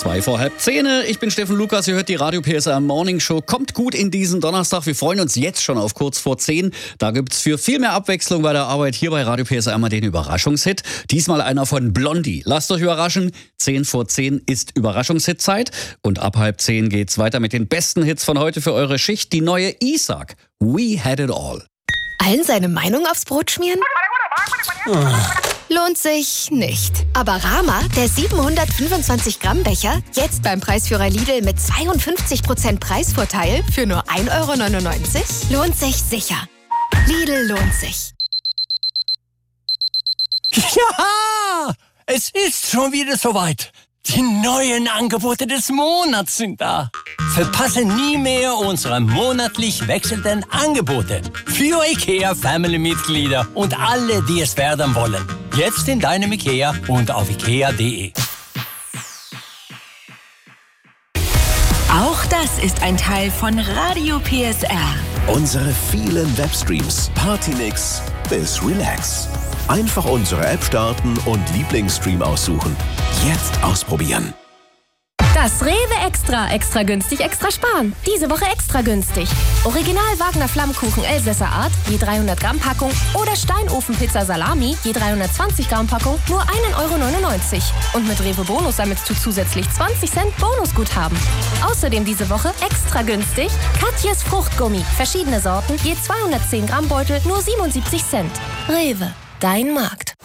9:02. Ich bin Steffen Lukas, ihr hört die Radio PSR Morning Show. Kommt gut in diesen Donnerstag. Wir freuen uns jetzt schon auf kurz vor 10. Da gibt's für viel mehr Abwechslung bei der Arbeit hier bei Radio PSR mal den Überraschungshit. Diesmal einer von Blondie. Lasst euch überraschen. 10:10 ist Überraschungshit-Zeit. Und ab 9:30 geht's weiter mit den besten Hits von heute für eure Schicht. Die neue Isaac. We had it all. Allen seine Meinung aufs Brot schmieren? Lohnt sich nicht. Aber Rama, der 725-Gramm-Becher, jetzt beim Preisführer Lidl mit 52% Preisvorteil für nur 1,99 €, lohnt sich sicher. Lidl lohnt sich. Ja, es ist schon wieder soweit. Die neuen Angebote des Monats sind da. Verpasse nie mehr unsere monatlich wechselnden Angebote. Für IKEA-Family-Mitglieder und alle, die es werden wollen. Jetzt in deinem IKEA und auf ikea.de. Auch das ist ein Teil von Radio PSR. Unsere vielen Webstreams, Partymix bis Relax. Einfach unsere App starten und Lieblingsstream aussuchen. Jetzt ausprobieren. Das Rewe Extra günstig, extra sparen. Diese Woche extra günstig. Original Wagner Flammkuchen Elsässer Art, je 300 Gramm Packung oder Steinofenpizza Salami, je 320 Gramm Packung, nur 1,99 €. Und mit Rewe Bonus sammelst du zusätzlich 20 Cent Bonusguthaben. Außerdem diese Woche extra günstig Katjes Fruchtgummi, verschiedene Sorten, je 210 Gramm Beutel, nur 77 Cent. Rewe, dein Markt.